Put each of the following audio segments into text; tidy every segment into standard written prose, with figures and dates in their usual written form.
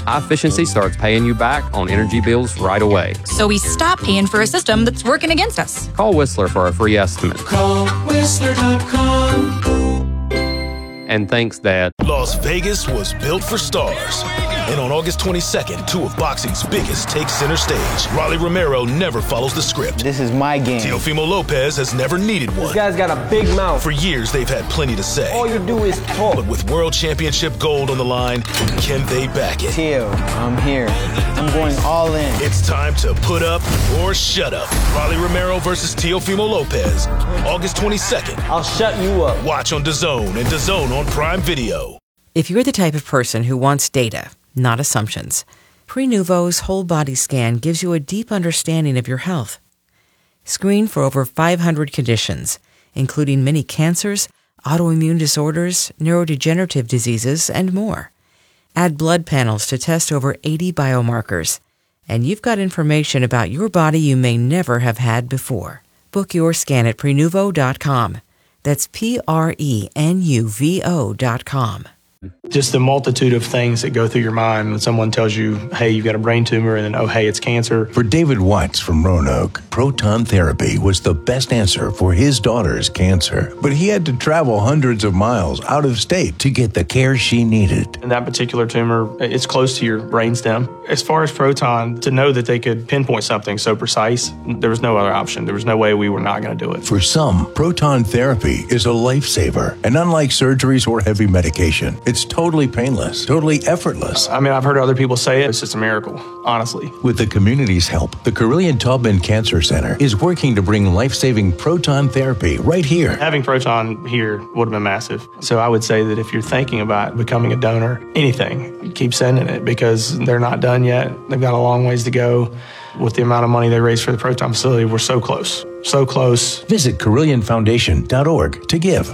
High efficiency starts paying you back on energy bills right away. So we stop paying for a system that's working against us. Call Whistler for a free estimate. Call Whistler.com. And thanks, Dad. Las Vegas was built for stars. And on August 22nd, two of boxing's biggest take center stage. Rolly Romero never follows the script. This is my game. Teofimo Lopez has never needed one. This guy's got a big mouth. For years, they've had plenty to say. All you do is talk. But with World Championship gold on the line, can they back it? Teo, I'm here. I'm going all in. It's time to put up or shut up. Rolly Romero versus Teofimo Lopez. August 22nd. I'll shut you up. Watch on DAZN and DAZN on Prime Video. If you're the type of person who wants data, not assumptions, Prenuvo's whole body scan gives you a deep understanding of your health. Screen for over 500 conditions, including many cancers, autoimmune disorders, neurodegenerative diseases, and more. Add blood panels to test over 80 biomarkers, and you've got information about your body you may never have had before. Book your scan at Prenuvo.com. That's Prenuvo.com. Just the multitude of things that go through your mind when someone tells you, hey, you've got a brain tumor, and then, oh, hey, it's cancer. For David Watts from Roanoke, proton therapy was the best answer for his daughter's cancer. But he had to travel hundreds of miles out of state to get the care she needed. And that particular tumor, it's close to your brainstem. As far as proton, to know that they could pinpoint something so precise, there was no other option. There was no way we were not going to do it. For some, proton therapy is a lifesaver. And unlike surgeries or heavy medication, it's totally painless, totally effortless. I mean, I've heard other people say it. It's just a miracle, honestly. With the community's help, the Carillion Taubman Cancer Center is working to bring life-saving proton therapy right here. Having proton here would have been massive. So I would say that if you're thinking about becoming a donor, anything, keep sending it because they're not done yet. They've got a long ways to go. With the amount of money they raised for the proton facility, we're so close. So close. Visit CarillionFoundation.org to give.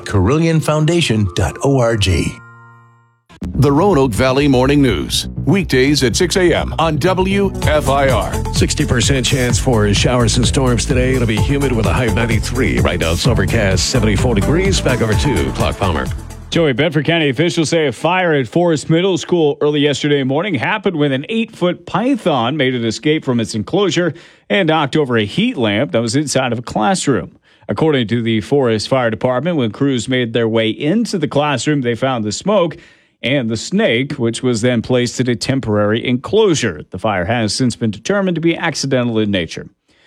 CarillionFoundation.org. The Roanoke Valley Morning News. Weekdays at 6 a.m. on WFIR. 60% chance for showers and storms today. It'll be humid with a high of 93. Right now it's overcast, 74 degrees. Back over to Clark Palmer. Joey, Bedford County officials say a fire at Forest Middle School early yesterday morning happened when an 8-foot python made an escape from its enclosure and knocked over a heat lamp that was inside of a classroom. According to the Forest Fire Department, when crews made their way into the classroom, they found the smoke and the snake, which was then placed in a temporary enclosure. The fire has since been determined to be accidental in nature.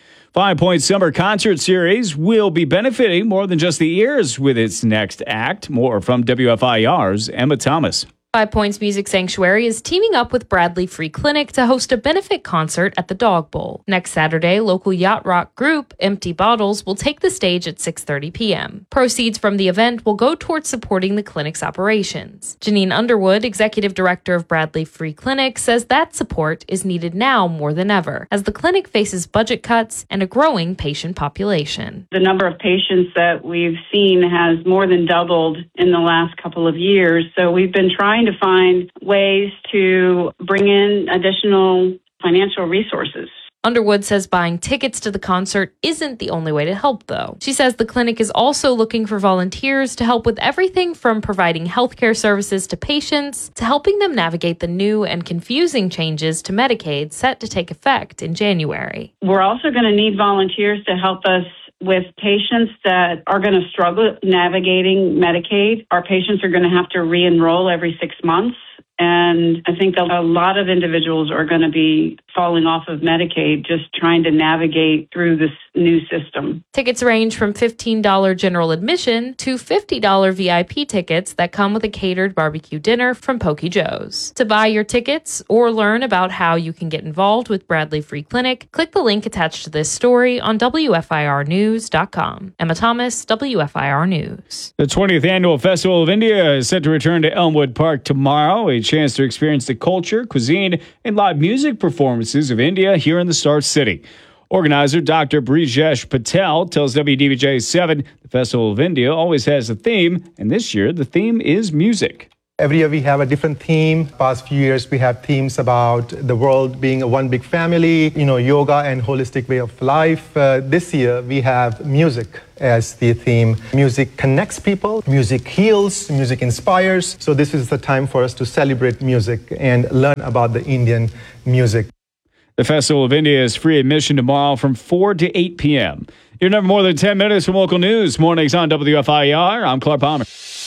5 Point Summer Concert Series will be benefiting more than just the ears with its next act. More from WFIR's Emma Thomas. 5 Points Music Sanctuary is teaming up with Bradley Free Clinic to host a benefit concert at the Dog Bowl. Next Saturday, local yacht rock group Empty Bottles will take the stage at 6:30 p.m. Proceeds from the event will go towards supporting the clinic's operations. Janine Underwood, executive director of Bradley Free Clinic, says that support is needed now more than ever, as the clinic faces budget cuts and a growing patient population. The number of patients that we've seen has more than doubled in the last couple of years, so we've been trying to find ways to bring in additional financial resources. Underwood says buying tickets to the concert isn't the only way to help, though. She says the clinic is also looking for volunteers to help with everything from providing healthcare services to patients to helping them navigate the new and confusing changes to Medicaid set to take effect in January. We're also going to need volunteers to help us with patients that are going to struggle navigating Medicaid. Our patients are going to have to re-enroll every 6 months. And I think a lot of individuals are going to be falling off of Medicaid just trying to navigate through this new system. Tickets range from $15 general admission to $50 VIP tickets that come with a catered barbecue dinner from Pokey Joe's. To buy your tickets or learn about how you can get involved with Bradley Free Clinic, click the link attached to this story on WFIRnews.com. Emma Thomas, WFIR News. The 20th Annual Festival of India is set to return to Elmwood Park tomorrow. A chance to experience the culture, cuisine, and live music performances of India here in the Star City. Organizer Dr. Brijesh Patel tells WDBJ 7 the Festival of India always has a theme, and this year the theme is music. Every year we have a different theme. Past few years we have themes about the world being a one big family, yoga and holistic way of life. This year we have music as the theme. Music connects people, music heals, music inspires. So this is the time for us to celebrate music and learn about the Indian music. The Festival of India is free admission tomorrow from 4 to 8 p.m. You're never more than 10 minutes from local news. Mornings on WFIR. I'm Clark Palmer.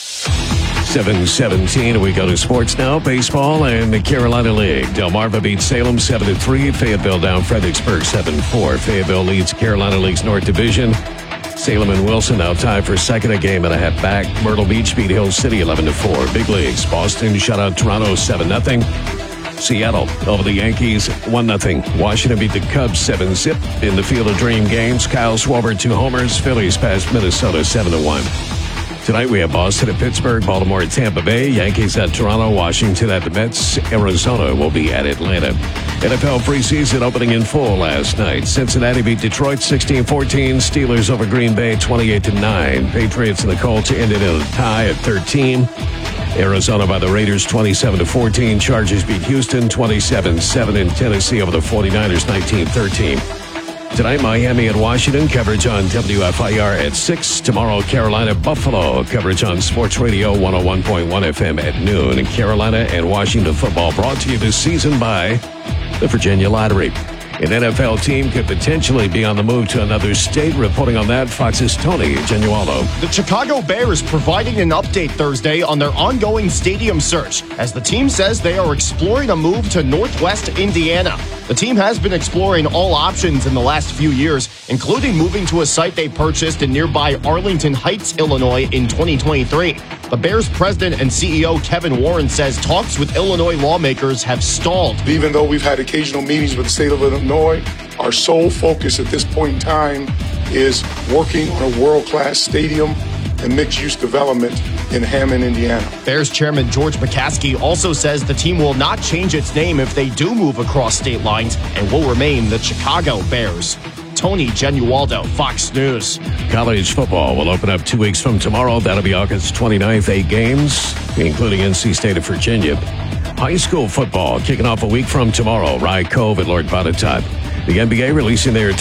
7:17. We go to sports now. Baseball and the Carolina League. Delmarva beats Salem 7-3. Fayetteville down Fredericksburg 7-4. Fayetteville leads Carolina League's North Division. Salem and Wilson now tied for second, a game and a half back. Myrtle Beach beat Hill City 11-4. Big leagues. Boston shut out Toronto 7-0. Seattle over the Yankees 1-0. Washington beat the Cubs 7-zip. In the Field of Dream games, Kyle Schwarber 2 homers. Phillies passed Minnesota 7-1. Tonight we have Boston at Pittsburgh, Baltimore at Tampa Bay, Yankees at Toronto, Washington at the Mets, Arizona will be at Atlanta. NFL preseason opening in full last night. Cincinnati beat Detroit 16-14, Steelers over Green Bay 28-9. Patriots and the Colts ended in a tie at 13. Arizona by the Raiders 27-14. Chargers beat Houston 27-7, and Tennessee over the 49ers 19-13. Tonight, Miami at Washington. Coverage on WFIR at 6. Tomorrow, Carolina, Buffalo. Coverage on Sports Radio 101.1 FM at noon. And Carolina and Washington football brought to you this season by the Virginia Lottery. An NFL team could potentially be on the move to another state. Reporting on that, Fox's Tony Genualdo. The Chicago Bears providing an update Thursday on their ongoing stadium search, as the team says they are exploring a move to Northwest Indiana. The team has been exploring all options in the last few years, including moving to a site they purchased in nearby Arlington Heights, Illinois in 2023. The Bears president and CEO Kevin Warren says talks with Illinois lawmakers have stalled. Even though we've had occasional meetings with the state of Illinois, our sole focus at this point in time is working on a world-class stadium and mixed-use development in Hammond, Indiana. Bears chairman George McCaskey also says the team will not change its name if they do move across state lines and will remain the Chicago Bears. Tony Genualdo, Fox News. College football will open up 2 weeks from tomorrow. That'll be August 29th. 8 games, including NC State of Virginia. High school football kicking off a week from tomorrow. Rye Cove at Lord Botetourt. The NBA releasing their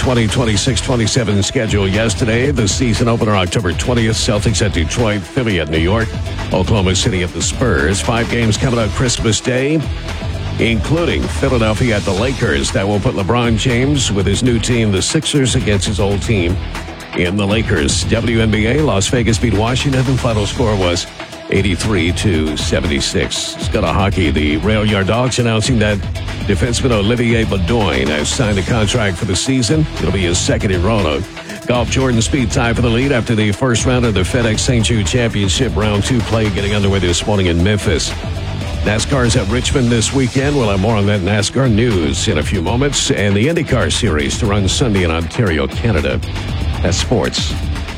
2026-27 schedule yesterday. The season opener October 20th. Celtics at Detroit, Philly at New York, Oklahoma City at the Spurs. 5 games coming up Christmas Day, including Philadelphia at the Lakers. That will put LeBron James with his new team, the Sixers, against his old team in the Lakers. WNBA, Las Vegas beat Washington. The final score was 83-76. Let's go to hockey. The Rail Yard Dogs announcing that defenseman Olivier Baudouin has signed a contract for the season. It'll be his second in Roanoke. Golf, Jordan Spieth tied for the lead after the first round of the FedEx St. Jude Championship Round 2 play getting underway this morning in Memphis. NASCAR's at Richmond this weekend. We'll have more on that NASCAR news in a few moments. And the IndyCar Series to run Sunday in Ontario, Canada. That's sports.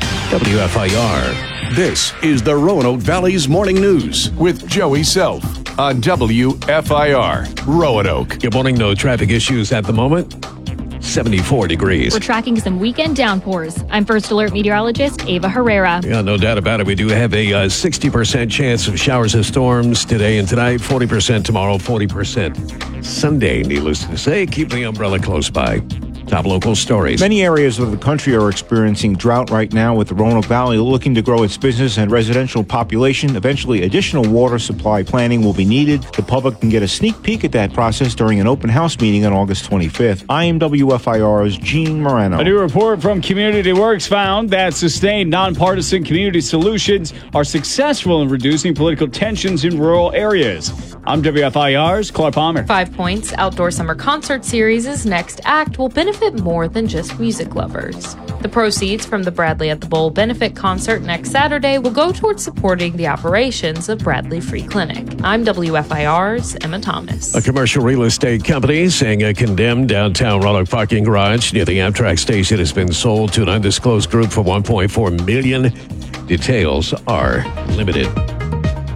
WFIR. This is the Roanoke Valley's Morning News with Joey Self on WFIR Roanoke. Good morning. No traffic issues at the moment. 74 degrees. We're tracking some weekend downpours. I'm First Alert meteorologist Ava Herrera. Yeah, no doubt about it. We do have a 60% chance of showers and storms today and tonight, 40% tomorrow, 40% Sunday. Needless to say, keep the umbrella close by. Top local stories. Many areas of the country are experiencing drought right now, with the Roanoke Valley looking to grow its business and residential population. Eventually, additional water supply planning will be needed. The public can get a sneak peek at that process during an open house meeting on August 25th. I am WFIR's Gene Morano. A new report from Community Works found that sustained nonpartisan community solutions are successful in reducing political tensions in rural areas. I'm WFIR's Clark Palmer. 5 Points Outdoor Summer Concert Series' next act will benefit more than just music lovers. The proceeds from the Bradley at the Bowl benefit concert next Saturday will go towards supporting the operations of Bradley Free Clinic. I'm WFIR's Emma Thomas. A commercial real estate company saying a condemned downtown Roanoke parking garage near the Amtrak station has been sold to an undisclosed group for $1.4 million. Details are limited.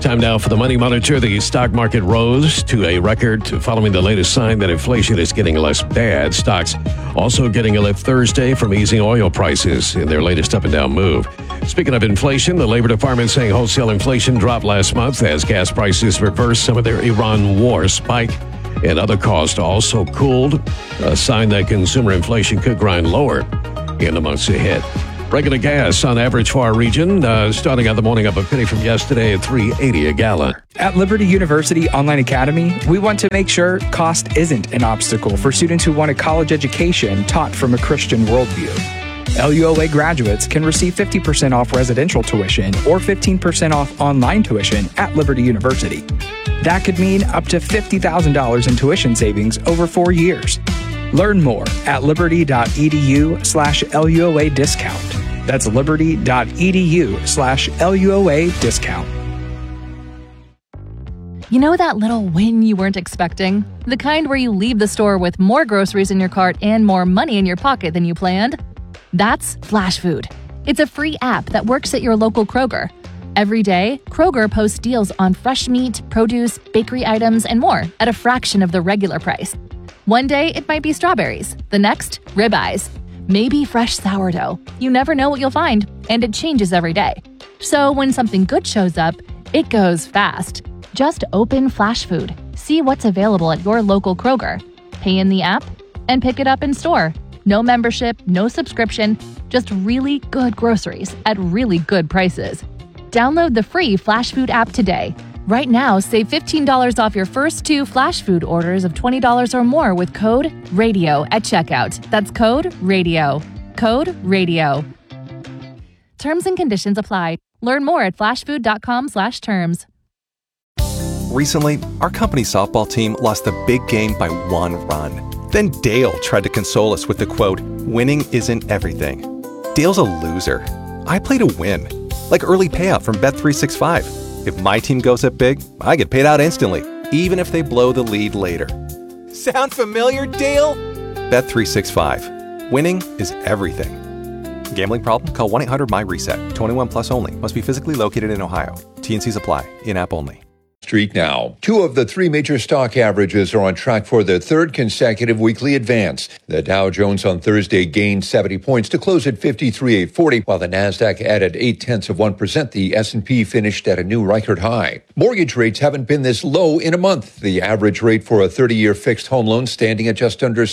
Time now for the Money Monitor. The stock market rose to a record following the latest sign that inflation is getting less bad. Stocks also getting a lift Thursday from easing oil prices in their latest up and down move. Speaking of inflation, the Labor Department saying wholesale inflation dropped last month as gas prices reversed some of their Iran war spike, and other costs also cooled, a sign that consumer inflation could grind lower in the months ahead. Regular gas on average for our region, starting out the morning up a penny from yesterday at $3.80 a gallon. At Liberty University Online Academy, we want to make sure cost isn't an obstacle for students who want a college education taught from a Christian worldview. LUOA graduates can receive 50% off residential tuition or 15% off online tuition at Liberty University. That could mean up to $50,000 in tuition savings over 4 years. Learn more at liberty.edu/LUOA discount. That's liberty.edu/LUOA discount. You know that little win you weren't expecting? The kind where you leave the store with more groceries in your cart and more money in your pocket than you planned? That's Flash Food. It's a free app that works at your local Kroger. Every day, Kroger posts deals on fresh meat, produce, bakery items, and more at a fraction of the regular price. One day, it might be strawberries. The next, ribeyes. Maybe fresh sourdough. You never know what you'll find, and it changes every day. So when something good shows up, it goes fast. Just open Flash Food, see what's available at your local Kroger, pay in the app, and pick it up in store. No membership, no subscription, just really good groceries at really good prices. Download the free Flash Food app today. Right now, save $15 off your first 2 Flash Food orders of $20 or more with code RADIO at checkout. That's code RADIO. Code RADIO. Terms and conditions apply. Learn more at flashfood.com/terms. Recently, our company softball team lost the big game by 1 run. Then Dale tried to console us with the quote, "Winning isn't everything." Dale's a loser. I play to win, like early payout from Bet365. If my team goes up big, I get paid out instantly, even if they blow the lead later. Sound familiar, Dale? Bet365. Winning is everything. Gambling problem? Call 1-800-MY-RESET. 21 plus only. Must be physically located in Ohio. T&Cs apply. In-app only. Street now. 2 of the 3 major stock averages are on track for their 3rd consecutive weekly advance. The Dow Jones on Thursday gained 70 points to close at 53,840, while the Nasdaq added 0.8%. The S&P finished at a new record high. Mortgage rates haven't been this low in a month. The average rate for a 30-year fixed home loan standing at just under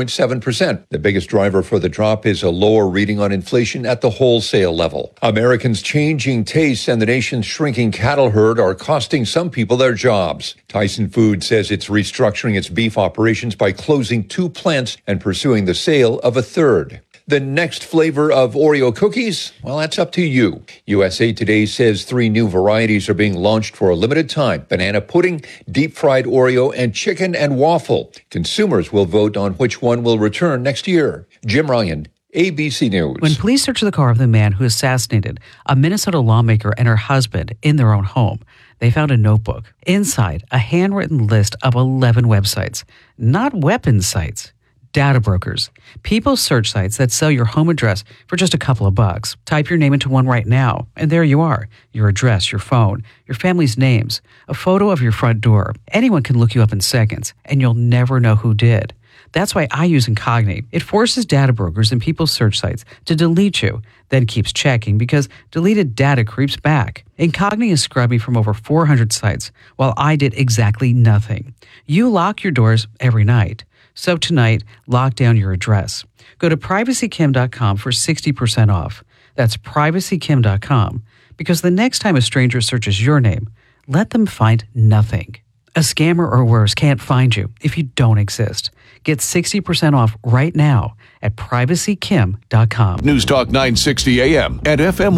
6.7%. The biggest driver for the drop is a lower reading on inflation at the wholesale level. Americans' changing tastes and the nation's shrinking cattle herd are costing some people their jobs. Tyson Foods says it's restructuring its beef operations by closing 2 plants and pursuing the sale of a 3rd. The next flavor of Oreo cookies? Well, that's up to you. USA Today says 3 new varieties are being launched for a limited time: banana pudding, deep-fried Oreo, and chicken and waffle. Consumers will vote on which one will return next year. Jim Ryan, ABC News. When police searched the car of the man who assassinated a Minnesota lawmaker and her husband in their own home, they found a notebook. Inside, a handwritten list of 11 websites. Not weapons sites. Data brokers. People search sites that sell your home address for just a couple of bucks. Type your name into one right now, and there you are. Your address, your phone, your family's names, a photo of your front door. Anyone can look you up in seconds, and you'll never know who did. That's why I use Incogni. It forces data brokers and people's search sites to delete you, then keeps checking because deleted data creeps back. Incogni has scrubbed me from over 400 sites while I did exactly nothing. You lock your doors every night. So tonight, lock down your address. Go to privacykim.com for 60% off. That's privacykim.com, because the next time a stranger searches your name, let them find nothing. A scammer or worse can't find you if you don't exist. Get 60% off right now at privacykim.com. News Talk 960 AM and FM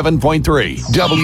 107.3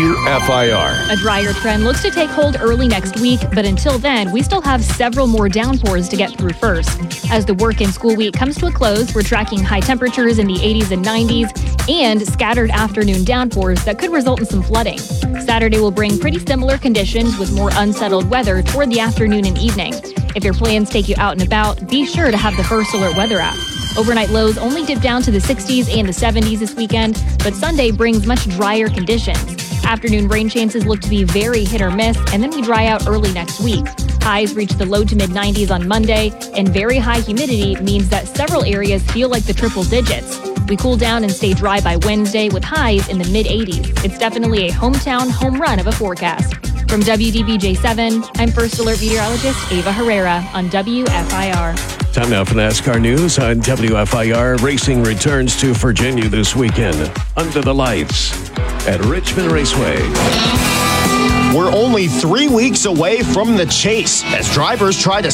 WFIR. A drier trend looks to take hold early next week, but until then, we still have several more downpours to get through first. As the work and school week comes to a close, we're tracking high temperatures in the 80s and 90s and scattered afternoon downpours that could result in some flooding. Saturday will bring pretty similar conditions with more unsettled weather toward the afternoon and evening. If your plans take you out and about, be sure to have the First Alert Weather app. Overnight lows only dip down to the 60s and the 70s this weekend, but Sunday brings much drier conditions. Afternoon rain chances look to be very hit or miss, and then we dry out early next week. Highs reach the low to mid 90s on Monday, and very high humidity means that several areas feel like the triple digits. We cool down and stay dry by Wednesday with highs in the mid 80s. It's definitely a hometown home run of a forecast. From WDBJ7, I'm First Alert meteorologist Ava Herrera on WFIR. Time now for NASCAR news on WFIR. Racing returns to Virginia this weekend. Under the lights at Richmond Raceway. We're only 3 weeks away from the chase as drivers try to